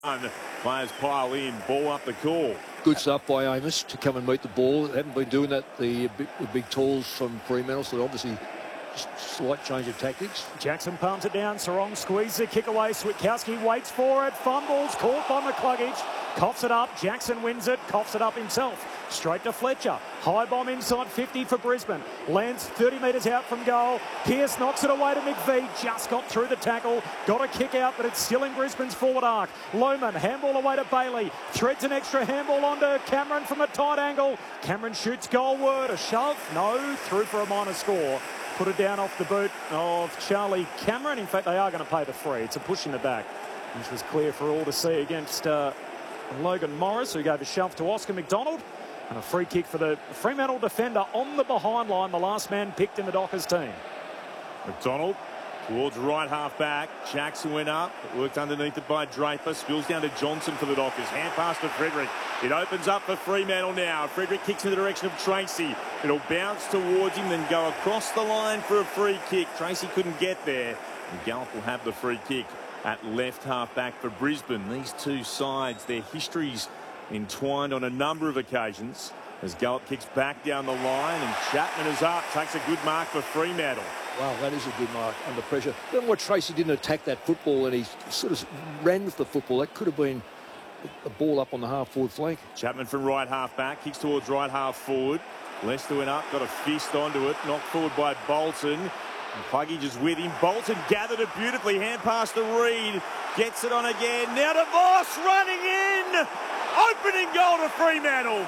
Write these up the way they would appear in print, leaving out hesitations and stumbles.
Players pile in, ball up the call. Good stuff by Amos to come and meet the ball. They haven't been doing that, the big tools from Fremantle, so obviously slight change of tactics. Jackson palms it down. Sarong squeezes the kick away. Switkowski waits for it. Fumbles. Caught by McCluggage. Coughs it up. Jackson wins it. Coughs it up himself. Straight to Fletcher. High bomb inside 50 for Brisbane. Lands 30 metres out from goal. Pearce knocks it away to McVee. Just got through the tackle. Got a kick out, but it's still in Brisbane's forward arc. Lohmann, handball away to Bailey. Threads an extra handball onto Cameron from a tight angle. Cameron shoots goalward. A shove? No. Through for a minor score. Put it down off the boot of Charlie Cameron. In fact, they are going to pay the free. It's a push in the back, which was clear for all to see against Logan Morris, who gave a shove to Oscar McDonald. And a free kick for the Fremantle defender on the behind line, the last man picked in the Dockers team. McDonald towards right half back. Jackson went up, worked underneath it by Draper. Spills down to Johnson for the Dockers. Hand pass to Frederick. It opens up for Fremantle now. Frederick kicks in the direction of Tracy. It'll bounce towards him, then go across the line for a free kick. Tracy couldn't get there. And Gallup will have the free kick at left half back for Brisbane. These two sides, their histories entwined on a number of occasions. As Gallup kicks back down the line and Chapman is up, takes a good mark for Fremantle. Wow, that is a good mark under pressure. Then what Tracy didn't attack that football and he sort of ran with the football. That could have been a ball up on the half-forward flank. Chapman from right half back, kicks towards right half forward. Lester went up, got a fist onto it, knocked forward by Bolton. And Pluggage is with him. Bolton gathered it beautifully, hand pass to Reid, gets it on again. Now to Voss running in. Opening goal to Fremantle.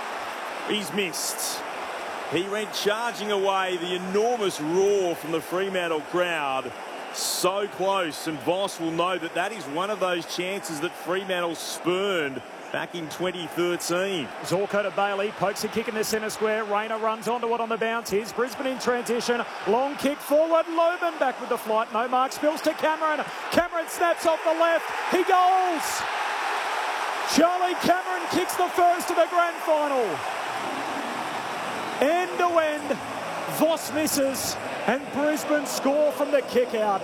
He's missed. He went charging away. The enormous roar from the Fremantle crowd. So close, and Voss will know that that is one of those chances that Fremantle spurned back in 2013. Zorko to Bailey, pokes a kick in the centre square. Rayner runs onto it on the bounce. Here's Brisbane in transition. Long kick forward. Lohmann back with the flight. No mark. Spills to Cameron. Cameron snaps off the left. He goals. Charlie Cameron kicks the first of the grand final. End to end. Voss misses and Brisbane score from the kick out.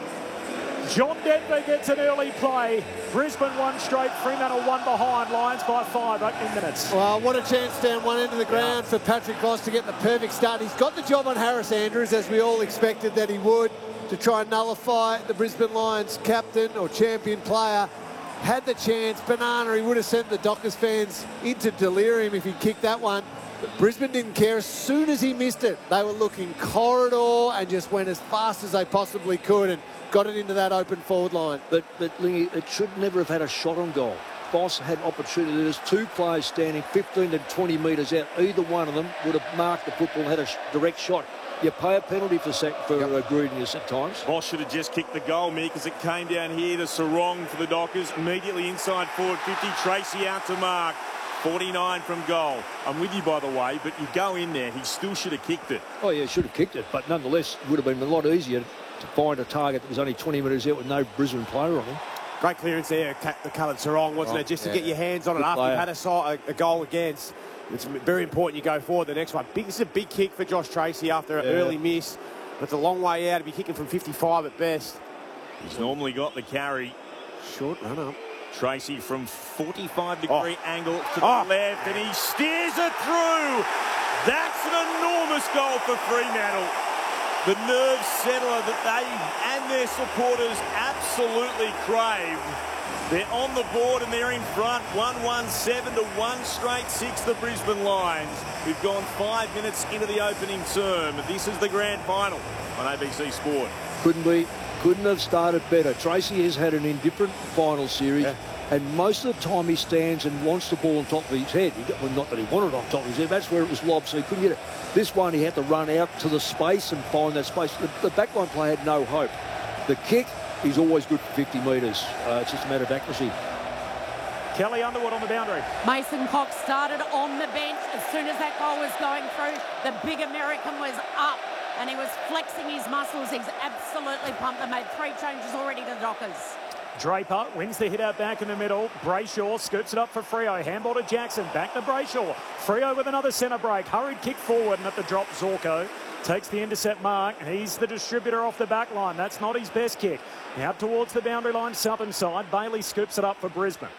John Denver gets an early play. Brisbane won straight. Fremantle won behind. Lions by 5 opening minutes. Well, what a chance down one end of the ground for Patrick Voss to get the perfect start. He's got the job on Harris Andrews, as we all expected that he would, to try and nullify the Brisbane Lions captain or champion player. Had the chance. Banana, he would have sent the Dockers fans into delirium if he kicked that one. But Brisbane didn't care. As soon as he missed it, they were looking corridor and just went as fast as they possibly could and got it into that open forward line. But Lingy, it should never have had a shot on goal. Voss had opportunity. There's two players standing 15 to 20 metres out. Either one of them would have marked the football and had a direct shot. You pay a penalty for greediness at times. Voss should have just kicked the goal, Mick, as it came down here to Sarong for the Dockers. Immediately inside forward 50. Tracy out to mark. 49 from goal. I'm with you, by the way, but you go in there, he still should have kicked it. Oh, yeah, should have kicked it, but nonetheless, it would have been a lot easier to find a target that was only 20 metres out with no Brisbane player on him. Great clearance there, the coloured Sarong, wasn't it? Just to get your hands on it after you've had a goal against. It's very important you go forward the next one. This is a big kick for Josh Tracy after an early miss. But it's a long way out to be kicking from 55 at best. He's normally got the carry. Short run up. Tracy from 45-degree angle to the left, and he steers it through. That's an enormous goal for Fremantle. The nerve settler that they and their supporters absolutely craved. They're on the board and they're in front. 1-1-7 to 1 straight 6, the Brisbane Lions. We've gone 5 minutes into the opening term. This is the grand final on ABC Sport. Couldn't have started better. Tracy has had an indifferent final series, and most of the time he stands and wants the ball on top of his head. Well, not that he wanted it on top of his head. That's where it was lobbed, so he couldn't get it. This one, he had to run out to the space and find that space. The backline player had no hope. The kick is always good for 50 metres. It's just a matter of accuracy. Kelly Underwood on the boundary. Mason Cox started on the bench. As soon as that goal was going through, the big American was up and he was flexing his muscles. He's absolutely pumped. They made 3 changes already to the Dockers. Draper wins the hit out back in the middle. Brayshaw scoops it up for Freo. Handball to Jackson. Back to Brayshaw. Freo with another centre break. Hurried kick forward, and at the drop, Zorko takes the intercept mark, and he's the distributor off the back line. That's not his best kick. Out towards the boundary line, southern side. Bailey scoops it up for Brisbane.